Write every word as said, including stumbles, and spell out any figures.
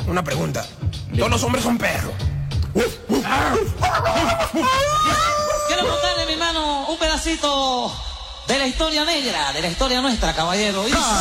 Una pregunta. ¿Todos los hombres son perros? Quiero contarle, mi hermano, un pedacito de la historia negra, de la historia nuestra, caballero. Y